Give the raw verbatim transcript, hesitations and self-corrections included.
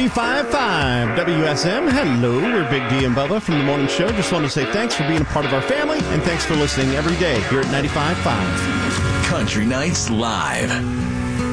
ninety-five point five W S M. Hello, we're Big D and Bubba from the morning show. Just want to say thanks for being a part of our family, and thanks for listening every day here at ninety-five point five. Country Nights Live.